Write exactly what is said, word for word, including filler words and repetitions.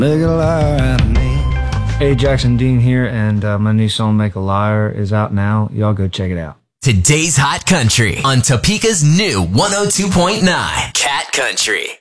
Make a liar out of me. Hey, Jackson Dean here, and uh, my new song, Make a Liar, is out now. Y'all go check it out. Today's Hot Country on Topeka's new one oh two point nine Cat Country.